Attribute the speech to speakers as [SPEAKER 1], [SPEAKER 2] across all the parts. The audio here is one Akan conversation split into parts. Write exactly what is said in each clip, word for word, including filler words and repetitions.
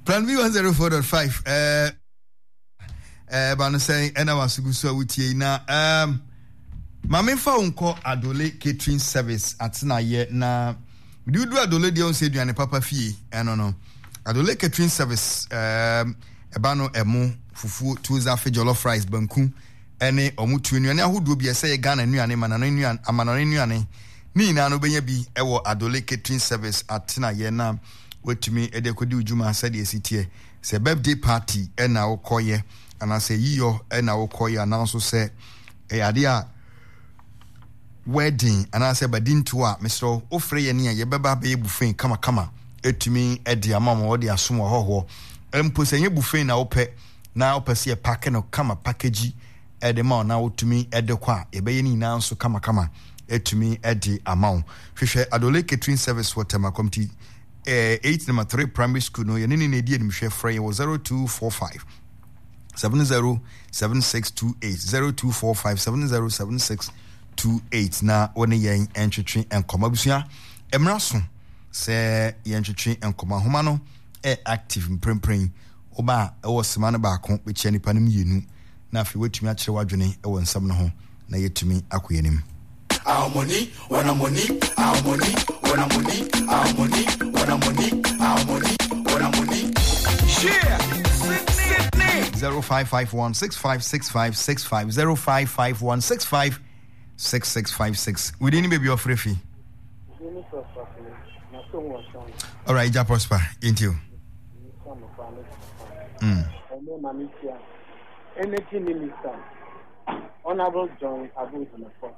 [SPEAKER 1] Plan B one oh four point five. Uh, uh, Bano say, and I was with you now. Um, Mame fa unko Adole catering service at na ye na. Do do Adole de on say do ane papa fie. I don't know. Adole catering service. Um, Ebano emu fufu tuza fe jollof rice banku. Ene omu tu nnuane ahodo bi ese Ghana nnuane manano nnuane amanano nnuane ni na no benya bi ewo Adole catering service atina ye na wetumi ede kodi ujuma asade esitie se birthday party ena okoye ana se yiyo ena okoye ana so se e ade a wedding ana se badinto a mesro ofre ye ne ye beba be buffet kama kama etumi ede amama ode asom hoho empo se ye buffet na ope na opese pack no kama package ede ma na otumi ede kwa ebe ni na nso kama kama etumi ede amount hwehwe Adole catering service whatever committee eh eight number three primary school no ye ni na die nim hwe frɛ was zero two four five seven zero seven six two eight zero two four five seven zero seven six two eight na one yen entwetwe enkoma busua emra so se yen twetwe enkoma homa no e active mprempren oba e wo sema no ba ko be chia nipa no mienu na afi wetumi a kire wadwene e wo nsam no ho na yetumi akoyanim.
[SPEAKER 2] Our money, when I'm money, our money, when I'm money, our money, when I'm money, our money, when I'm money. Share, Sydney.
[SPEAKER 1] Zero five five one six five six five six five zero five five one six five six six five six. We didn't maybe offer a fee. All right, ja prosper. Into you. Mm.
[SPEAKER 3] Energy Minister, Honorable John Abu Hanafa,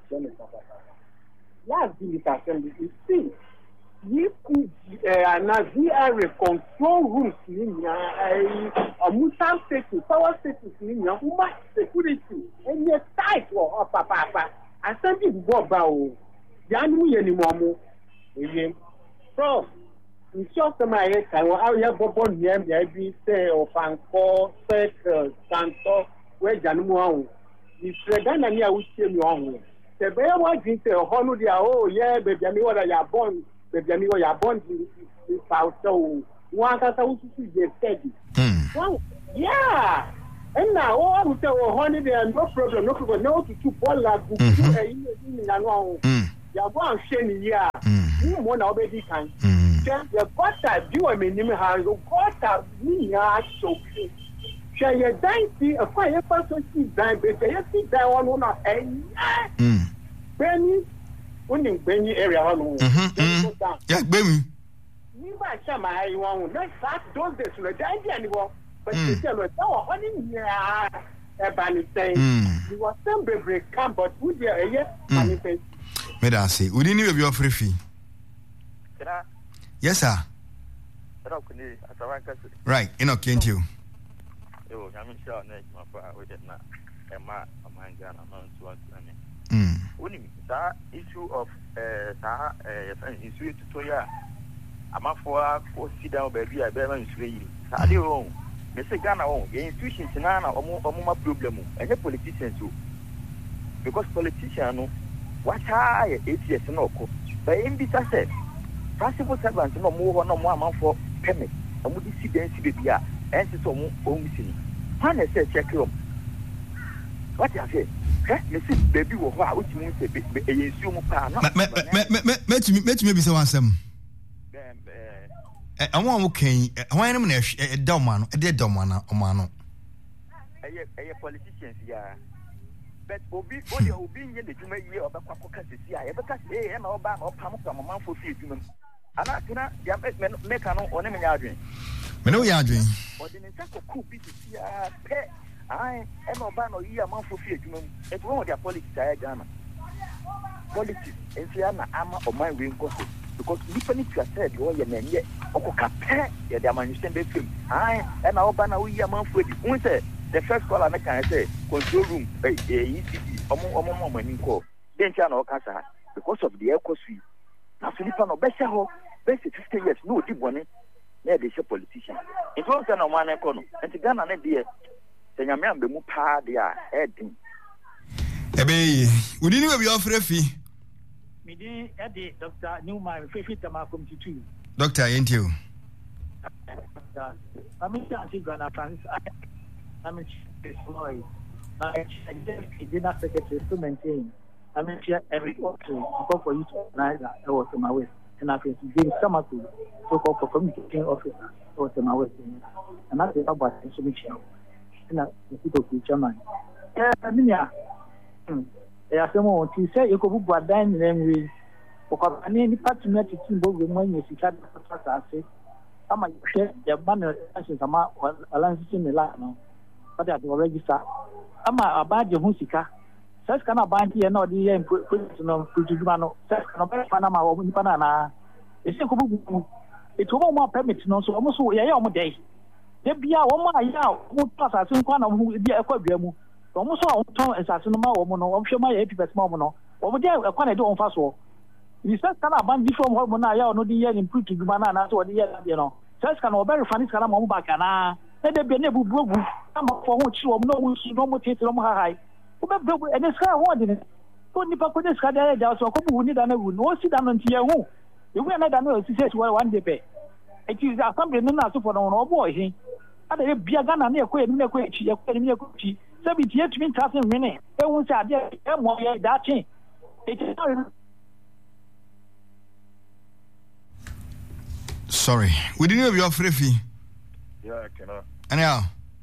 [SPEAKER 3] last bill assembly is see. You could uh, V R control rooms in a Muslim state, power station in your security, and your tight or papa. I sent you go bow. Yanu anymore. So, in short, my head, I will have Bobon here, maybe say, or Fanco, Circle, Santo, where Januau. If Redana near which came wrong. The bear was in the honor, oh, yeah, baby, I mean, what I are born, baby, I mean, what I are born in South. So, one has to see the steady. Yeah. And now, oh, I will say, oh, honey, there are no problem, no problem, no to two ball like book. You are one shame, yeah. You want already can. The butter, do a minimum has got me, so. Shall you die see a fire person see die, but you see that one on a Benny, winning Benny area.
[SPEAKER 1] Yeah, Benny.
[SPEAKER 3] You might say my one, not fast, don't this, no, die anymore. But you tell us, oh, honey, yeah, a banny saying, you was some baby come, but would you, yes, manifest.
[SPEAKER 1] Medasi, we didn't even be offer fee. Yes, sir. Right, you know, can't you?
[SPEAKER 4] Oh, I'm sure my father with it now. A man, a man, Ghana, non to us. Winning that issue of uh, issue to Toya. I'm up for four sit down, baby. I bear my three. How do you own? Mister Ghana, the institutions in Anna or more problem, and the politicians too. Because politicians, what high eight years no cost. But in this said, possible servants no more no more amount for payment. And would see the N C B R. And so, missing. When I say check room, what I say, Missus Baby will hold which means a bit a assume pan.
[SPEAKER 1] Let me maybe say one some. I want okay. Why am I a dumb man, a dead dumb one, a man?
[SPEAKER 4] A politician, yeah. But Obi, only Obi in the Juma year of the Quackocas, yeah, ever catch a and all back or palm from a month for few human. And I cannot make an ornament.
[SPEAKER 1] Me know you are doing.
[SPEAKER 4] But in a could be to see a pet. I am a ban or year month for fear. It's one of their politics. I Ghana. Politics, and Siana, Ama or my ring cost. Because different you said, you are your name yet. Or compare the management film. I am our banner we are month for the the first call I can say, control room, a E C D, or more money call. Then Channel Casa because of the echo suite. Now, Philippa no better, best fifty years, no deep one. Yeah, they say politician. It was an one economy. And to Ghana, dear, the Yaman be mupa, they are heading.
[SPEAKER 1] Ebe, we didn't have your free fee.
[SPEAKER 5] Me, Eddie, Doctor Newman, fifty Tamakum to two.
[SPEAKER 1] Doctor, ain't you?
[SPEAKER 5] I mean, I think Ghana Francis, I mean, it's Lloyd. I just did not secretary to maintain. I mean, every office, go for you to organize that. I was on my way. And I think James Samaku, so called for communicating officer, I was on my way. And that's about the submission. And that's the people chairman. Yeah, I mean, yeah. Yeah, someone to say you could put down in any because I mean, the partner to team both when you see that I say, I'm a share the banner as a alliance in the line. But I will register. I'm a bad Husika. Such kind of band here, not the end, put it on Pujumano, such kind of Panama or Panama. It's a more permit, no, so almost a year on day. There be a woman, yeah, who plus I think one of who would be a quabium. Almost all time as I know, I'm sure my eighty percent more. Over there, I can't do on fast war. You said, can I ban from Hormonaya or no the year in Pujumana or the year, you know. Such kind of very funny kind of back and I. Let there be a never broke. Come up for which you are no more taste on high. And this guy wanted it. Only for this guy, there was a couple who need a no sit down until you home. You will not know if he says, well, one day pay. It is a company not for no boy. I did be a gun and near quit, near quit, near quit, seventy-eight thousand minutes. They won't say, I'm one year that change. It is not.
[SPEAKER 1] Sorry, we didn't have your free fee.
[SPEAKER 6] Yeah, I cannot.
[SPEAKER 1] Anyhow,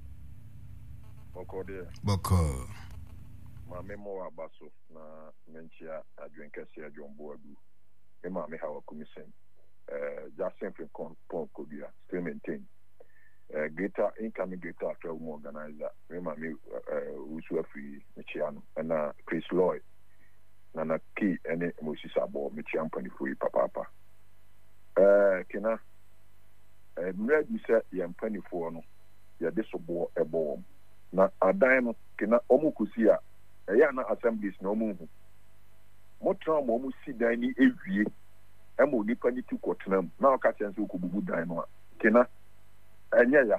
[SPEAKER 6] Boko there.
[SPEAKER 1] Boko.
[SPEAKER 6] My memoir basso na menchia adwenkesia Jombo Adu. Emma me hawa kumisen. Uh, just simply con pon kobia still maintain. Uh, greater incoming greater after organizer. Emma me uh usu free Michiano and uh, Chris Lloyd. Nana key any Moses Abo Michian Panifui Papa. Uh, kena. Uh, mred you say yam Panifui no. Ya desobo ebo. Na adan kena omu kusia. Eya na assemblies no mu hu mo tra mo mu si dan ni ewie e mo nipa ni tu kotnam na o ka chense ko bubu dan no kena enya ya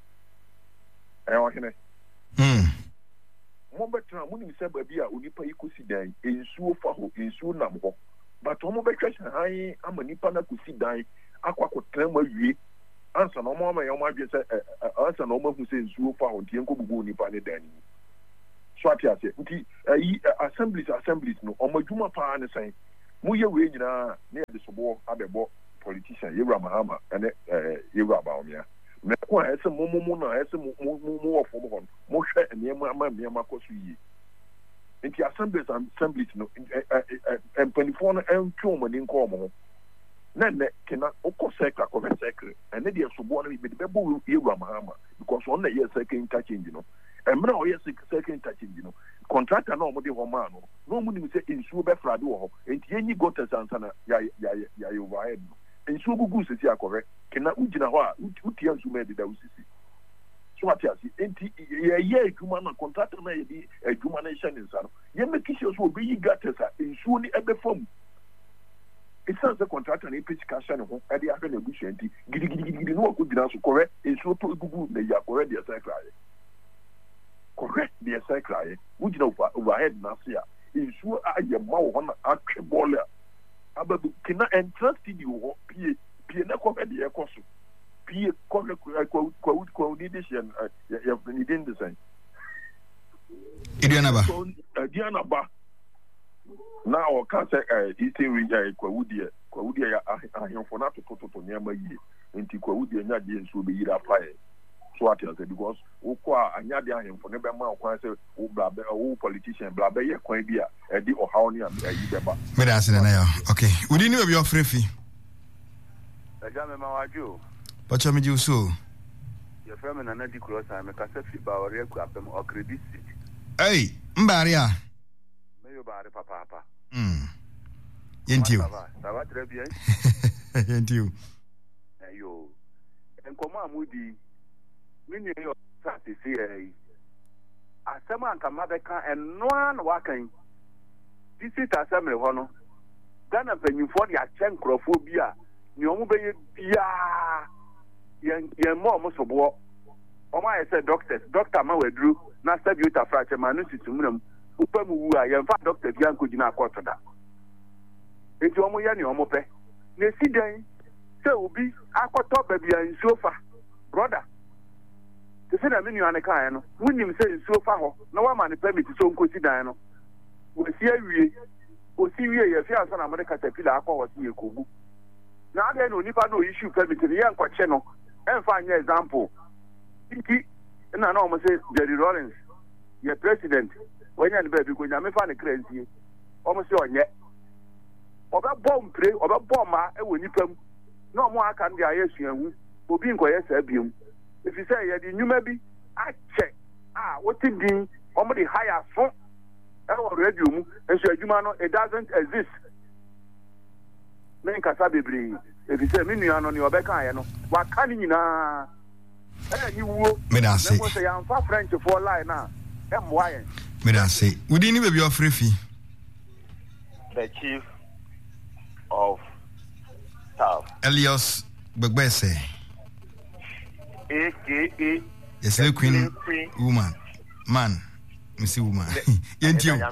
[SPEAKER 6] e o hene
[SPEAKER 1] mm
[SPEAKER 6] mo betra mo ni se ba bi a onipa yi ko si dan ensuo fa ho ensuo nam ho but mo betwa han ama nipa na ko si dan akwa kotnam awie ansa no mo ma yo ma dwe se ansa no mo hu se ensuo fa ho tie ko bubu nipa ni dan ni Swatia say, nti assemblies assemblies no omadwuma pa ne san mu ye we nyina na ye sobo abebo politician Yewra Mahama ene eh Yewra Baomia me ko ese mo mo na ese mo mo mo ofo mo hon mo hwe enema ama enema koso yi nti assemblies assemblies no empanifo no entwo mo ni nko mo na ne kena okọ sekra ko sekra ene de sobo no be de bebo Yewra Mahama because on na ye second interchange no emra o yes second interchange no contractor na omode ho ma no no mu ni se insuo be frade wo ho enti enyi gotas ansana ya ya ya ya overhead no insuo gugu sisi akore kena ugina ho a utia nsuo me de da usisi so atiasi enti ye ye adwuma na contractor na ye di adwuma na hye ne nsa no ye make sure so obi yi gatas a insuo ni ebe fam it's the contractor na pitch cash na ho e de ahwe na busu enti gidi gidi gidi no ko gina so kore insuo to gugu na ya kore de cycle aye correct the cycle would you know overhead nasia insu aye ma wo na atwe ball ababu kina entrance you pie pie na ko be de ekoso pie ko ko ko ko ni this ya ya ni den design
[SPEAKER 1] Idiana ba
[SPEAKER 6] Idiana ba na o ka say eh eastern region ko wudi ko wudi ya ahemfo na to to to nyama yi enti ko wudi nya de nsu be yira fire so what else because wo kwa anya de ahemfo ne be ma kwa say wo bla be wo politician bla be ye kwan bi a e di ohaw ni ayi be ba
[SPEAKER 1] me da se na ya okay wudi ni be your frefi
[SPEAKER 7] e ja me ma waju
[SPEAKER 1] but you me ju so
[SPEAKER 7] ye frame na na di cross am ka say fi ba ore ku apem o credit
[SPEAKER 1] hey mbari a
[SPEAKER 7] me yo ba re papa papa
[SPEAKER 1] mm yentiu
[SPEAKER 7] ça va très bien
[SPEAKER 1] yentiu
[SPEAKER 7] ayo en comment amudi mini yo sati si eh asema anka mabeka enoa na wakan visit assembly ho no Ghana panyimfo de achen krofo bi a ni omo beye bia yen yen mo mo sobo omo aye say doctors doctor ma wadru na sabi uta frache ma no situmram upamu wu a yen fa doctor bi anko gina akoto da enti omo ya ni omo pe na si dan se obi akoto ba bia nsuofa said a menu on a car, no. When you say so far, no one man permit to so consider. We see a we will see a fear son America Caterpillar was here. Now then, only no issue permit to the young channel and find your example. And I almost say Jerry Lawrence, your president, when you're the baby, when you find a crazy, almost your net. Or that bomb play, or that bomber, and when you come, no more can the I S U will be in Koyasabium. If you say, yeah, you maybe, I check. Ah, what it mean? Already higher phone. Already, and so you it doesn't exist. Men Casabi, if you say, Minion on your back, I know. What can you now? You will say, I'm far French for lie now. I'm why.
[SPEAKER 1] May I say, would you need your free fee?
[SPEAKER 4] The chief of staff,
[SPEAKER 1] Elias Begbese,
[SPEAKER 4] A K A
[SPEAKER 1] yes, the queen woman, man, Missy woman. Ain't you?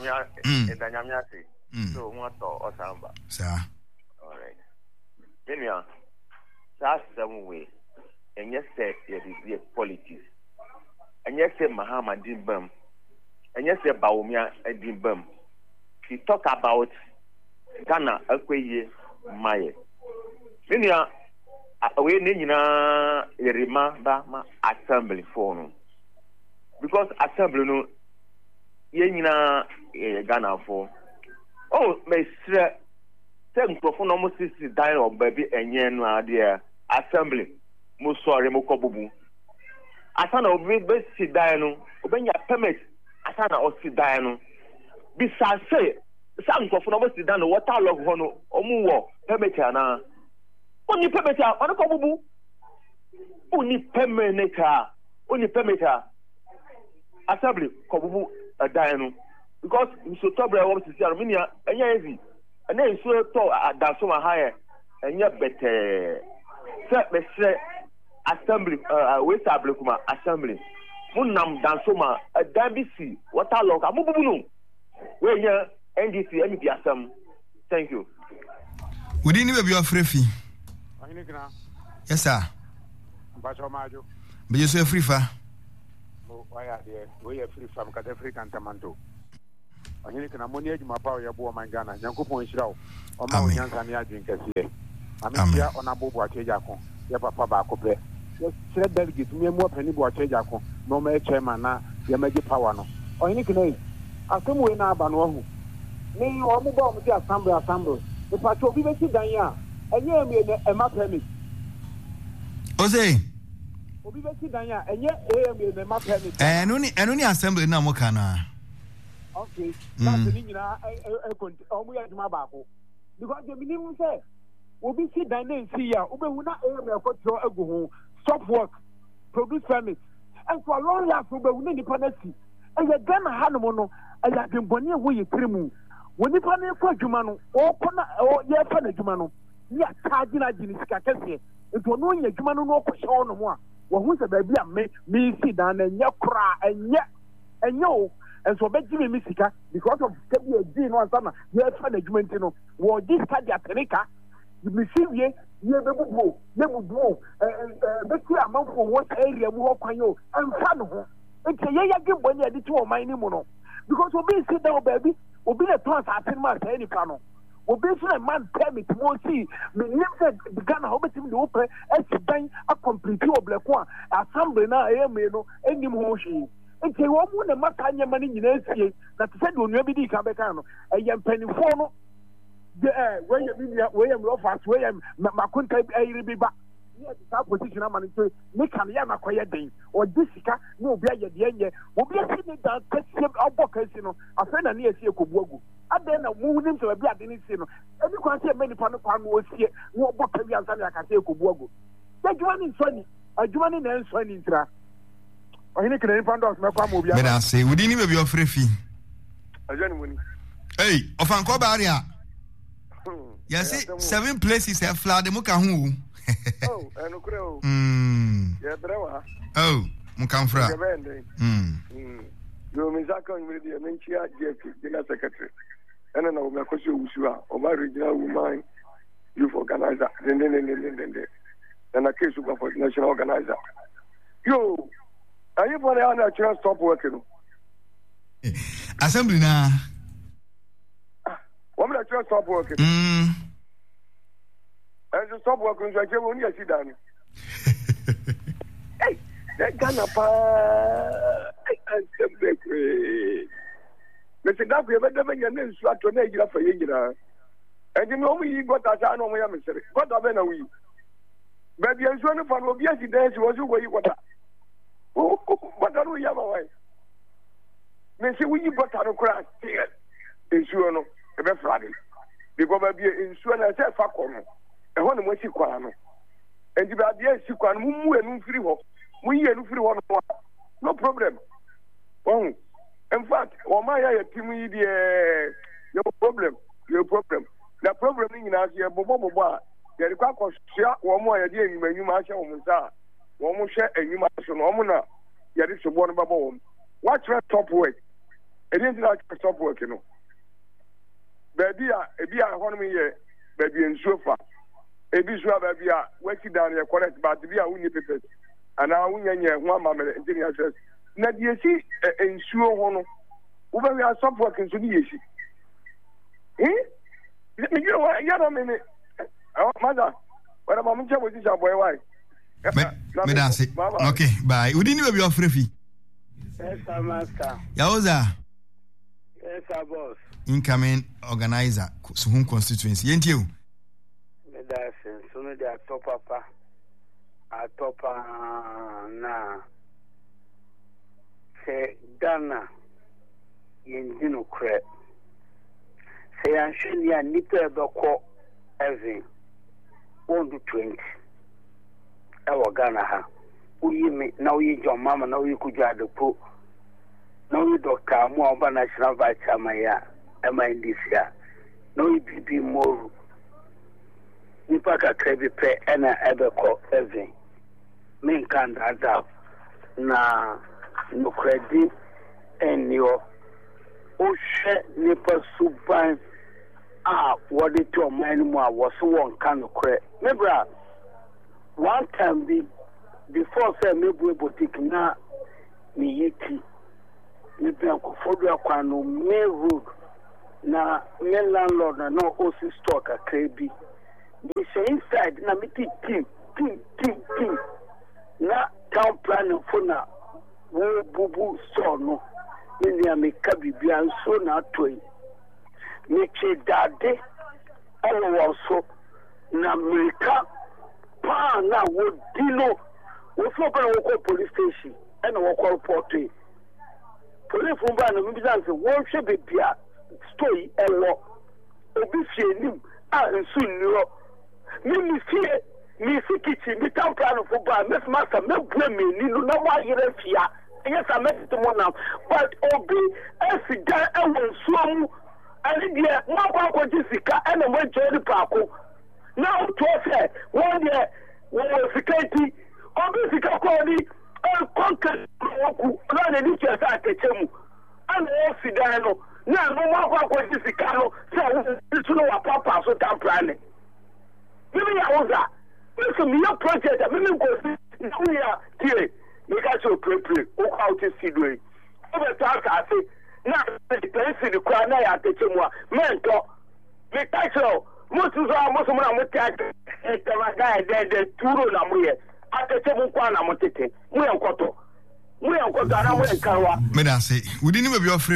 [SPEAKER 4] So, what or Samba,
[SPEAKER 1] sir?
[SPEAKER 4] All right. Mania, that's some way, and yes, say it is politics, and yes, say Muhammad Dimbum, and yes, say Baumia Dimbum. He talk about Ghana, Akweye, Maye. Mania, away Nina, Yerima, Bama, assembly for because assembly no, Yenina, Ghana for. Oh, may say, ten profound almost sixty die of baby and yen, dear assembly, most sorry, Mokobu. Asana obi be si dan no, obenya permit, asana o si dan no. Bisa say some nkofo no si dan no water log ho no omu wo permit ana oni permit a ono ko bubu oni permit a oni permit a assembly ko bubu dan no because so tobre wo si sia minia enya easy ena so to adaso ma higher enya better se be se assembly uh we stable kuma assembly munam danso ma dan bi si water log amububu no we nya N D C M P Assam. Thank you.
[SPEAKER 1] We didn't even be afraid fee. Yes, sir. But you say free fa.
[SPEAKER 8] Why are there? We are free from African Tamanto. I think an ammonia, my power, your boy, my Ghana, Yanko Point Show, or my young Kanya drinkers here. I'm here on a bobo Chejako, your papa Bacope. Yes, said delegate, me more penny boy Chejako, no more chairman, your magic power. Or any case, I come away now, Banohu. Me or move on with the assembly assembly. The patrol be making Danya, and you are a map permit.
[SPEAKER 1] Jose,
[SPEAKER 8] Obi making Danya, and yet a map permit.
[SPEAKER 1] And only and only assembly now, Mokana.
[SPEAKER 8] Okay, that's the thing. I we are my Babo. Because the minimum say, will be see Danya see ya, Ube will not air me control a go stop work, produce permits, and for a long life, Ube will need dependency. And you're gonna have no more, and you've been born here with your trim. When you find a Jumano, or Pona, or your father Jumano, you are charging a Jinisca Cassia. It will know your Jumano no show no more. Well, who's a baby? Me sit down and you cry and yet, and yo, and so bet Jimmy Missica because of Kevin Dean or Sana, your father Jumantino, or this Kadia Perica, you receive ye, you never go, never go, and the clear amount for what area we walk on you, and Fano. It's a year give when you did to my name. Because we'll be sit down, baby. We'll be a trans at ten months any panel. We'll be a man permit. We'll see. Me never began a hobbit in the open as to bang a complete or black one. Assembly now, I am, you know, any motion. It's a woman, a Macanya money in the that said when you be Cabecano, a young penny for the William Lofas, William Macunta, a riba. That position I'm going to make a Yama quiet day or Jessica, no, be a yen, will be a sitting down, catch him up, you know, a friend and near Siaco. And then a moving to a blood in his, you know, and you can see many Pano was here, no book and I can say Kubogo. Take one in Sunny, a Juan and Sunny in Tra. I think I found out my family. When I
[SPEAKER 1] say, we didn't even be a free fee.
[SPEAKER 8] A genuine.
[SPEAKER 1] Hey, of Uncle Barria. Yes, seven places have flood the Mukahu.
[SPEAKER 8] Oh, and Ukro.
[SPEAKER 1] Hmm.
[SPEAKER 8] Yeah, Brewa.
[SPEAKER 1] Oh, Mukamfra. Hmm.
[SPEAKER 8] You Mizaka with the Menchia, General Secretary. And then I'll make you Ushua, or my regional woman, youth organizer, and a case for national organizer. Yo,
[SPEAKER 6] Are you for the other chance stop working?
[SPEAKER 1] Assembly now.
[SPEAKER 6] What will I stop working?
[SPEAKER 1] Mm.
[SPEAKER 6] And to stop working, I can't only see down. Hey, that Ghana pa. Assembly. Mister Daffy, I never knew what to make you for you. And you know we got that I know we are Mister What are we? we? But the insurance fund will be as it is, was where you got that. Oh, what are we have away? Mister We got out of crash here. Insurance, a bit Friday. Because I be insurance as a factor. And one of my sequano. And if I be a sequan, who and free walk, we and free one. No problem. Oh, in fact, or my team, no problem, no problem. The problem in us here, Bobo Bar, the Quack share one more idea in when you march on Muzar, one more share and you march on Omuna, yet it's a one bubble. What's that top work? It isn't like a stop work, you know. Baby, a beer, one me here, baby, and sofa. A bisua, baby, working down here, correct, but the beer, we need papers. And now we are one mamma, and thing I said, now you see, ensure one. Over we are stop working to the issue. Eh? You know what? You know minute. Oh, mother. What about me? What is your boy? Why?
[SPEAKER 1] Me dance. Okay, bye. We didn't be offer fee.
[SPEAKER 9] Yes, sir, master.
[SPEAKER 1] Yaoza.
[SPEAKER 9] Yes, sir, boss.
[SPEAKER 1] Incoming organizer, Suhun constituency. Ain't you?
[SPEAKER 9] Me dance. So me dey top papa. A top na. Se Ghana. Yendino kre. Say I'm sure you are nipping the call every one to twenty. Our Ghana ha. We me now you your mama now you could jar the pool. Now you doctor more about national vice Amaya. Am I in this year? No, you be more. Nipaka Krebi pay and I ever call every. Men can't adapt. Na no credit and your. Oh, shit, Nipper Suban. Ah, what did your man was one kind of credit? Remember, one time be before say maybe boutique na me yeti. Maybe Uncle Fodra Quano May Road na me landlord na no O C stock a crazy. Me say inside na me team, team, team, team. Na town planning for na wo bubu store no. India me kabibi and so na toy. Me che dade all also na America pa na wo dilo wo fo pa wo call police station and wo call report. Police from ba na me say wo hwe bebia story elo obi fie nim a nsu niro me me fie me sikiti me town plan for ba me master me bua me ni no na wa yere fia. Yes, I met the one now. But Obi, as he got a one swam, and the one was Jessica and a one Jerry Paco. Now, to one year, one was security, Obi Sikakoni, and conquer run a little at the Chemu. And all Sidano. Now, no one was Jessica, so it's no papa, so I'm planning. Maybe I was that. Listen, your project, I mean, go see, here. You got your play play. Oh, how to see doing. Over talk, I say, now the person the crown I at the chimwa. Mentor, the title. Most of our most of them would take the guy there, the two Namuye. At the Chimu Kwana Motete, we are Koto. We are Koto, and I went Kawa.
[SPEAKER 1] Medase, we didn't even be off free.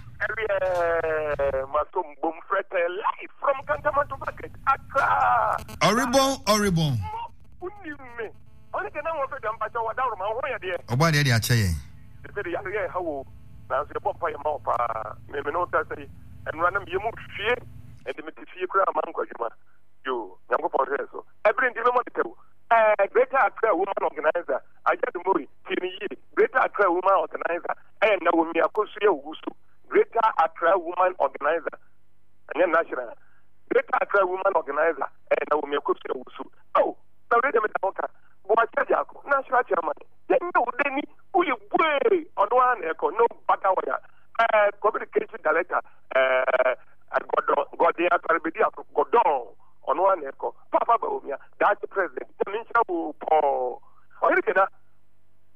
[SPEAKER 6] Matum Boom Fred live from Kantama to Bucket. Accra.
[SPEAKER 1] Horrible, horrible.
[SPEAKER 6] Only can I offer them, but I was down my way there.
[SPEAKER 1] Oh, why did I say?
[SPEAKER 6] The very young how now the bomb by a mouth, maybe not that say, and run them you move fear, and the Mississippi Crown Manquajima. You, young for every individual. A greater Accra woman organizer. I get the movie, Timmy, greater Accra woman organizer, and now we are Kosuya Wusu, greater Accra woman organizer, and then national. Greater Accra woman organizer, and now we are Kosuya Wusu. Oh, now read them at the water. National chairman. Then no, then we way on one echo, no batawaya. Uh, communication director, uh, Godin, Godon, on one echo. Papa Baumia, that's the president. The minister will pour. Or you can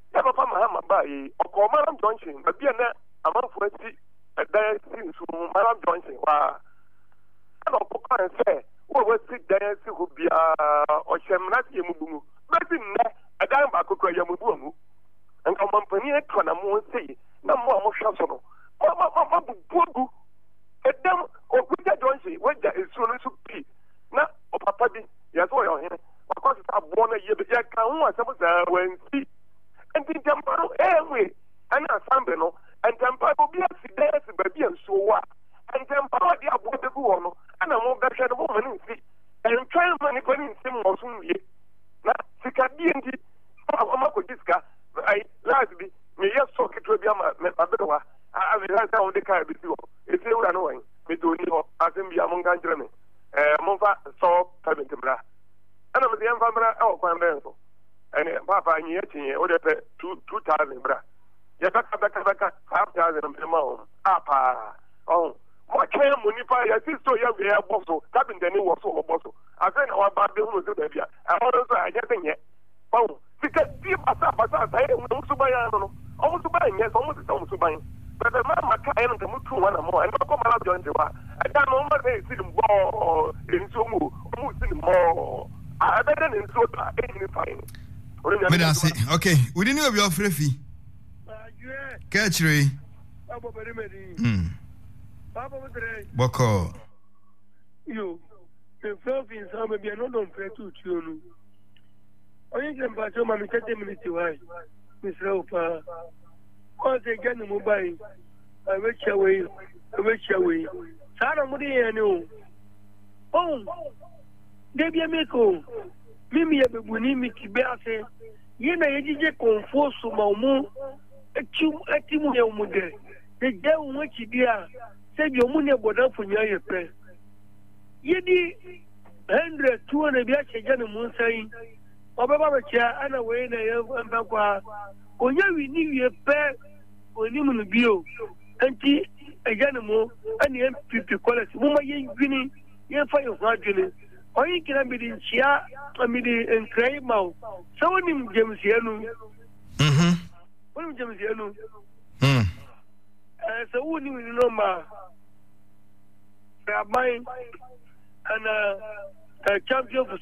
[SPEAKER 10] ya papa Mahama bae ọkọ Maram Johnson ba bia na amanfo ati dan si nsu Maram Johnson wa na ọkọ kan se wo wo si dan si ho bia o hyem na se mu bumu ba bi nne adan ba kokoro ya mu bu mu nka mampani e to na mo sei na mo a mo hwa so no ma ma ma bu bu edam okuja Johnson waja esu no su pi na o papa bi ya so yo hene wa ko sa bo na ye be ya kan ho asem za wansi enti jamparo ewe ana asambe no enjamparo bi accident ba bi enso wa enjamparo di abo de ku no ana mo ga hwe no mo mani nsi entwan mani ko ni nsi mo so nwie na sika bi enti ama ko diska ai last bi me yeso kitro bi ama me babewa a me ha sa on de ka bi ti wo ese ura no wan me do ni ho asem bi amon kan jere me eh mo fa so payment bra ana me yan fa bra e o kwan ben so ene papa nyi etinye o de pe two thousand bra ya ka ka ka ka five thousand me ma o apa oh mo che mo ni fa ya sisto ya we ya boso cabin de ni wo so wo boso afa na wa ba de hu so da bia a ho so a je tenye oh sika di basa basa sai e mo so ba ya no o mo so ba nye so mo so mo so ba bebe ma maka eno te mutu wana mo eno ko mara jonje wa ada no ma se si mbo enso mu mu si mo a bebe ne nso ta e ni fine
[SPEAKER 1] me da say okay we didn't know your frefi catchre
[SPEAKER 11] babo bere medi
[SPEAKER 1] mm
[SPEAKER 11] babo bere
[SPEAKER 1] boko
[SPEAKER 11] yo the frefi so me bi no don fe tu tu onu oyin je mba so ma mi thirty minutes why misra opa ko se gani mo bai I will away I will away sara mo de ni o oh de bi ameko mimi ya bebuni mi tibe ase ye na ye jije confoso ma mu eti eti mu ye mu de de je mu chi dia se bi mu ne boda funya ye pe ye di one hundred two hundred bi a cheja ne mu sai obeba ba cha ana we na ye amba kwa onya wi ni ye pe oni mu bio anti ejane mo ani M P P quality mo ma ye gwini ye fa ye ho adwene oyi kira mi di nchia mi di nkrai maw so woni James Yenu
[SPEAKER 1] mhm
[SPEAKER 11] woni James Yenu
[SPEAKER 1] mhm
[SPEAKER 11] eh so woni ni no ma ra mai ana champion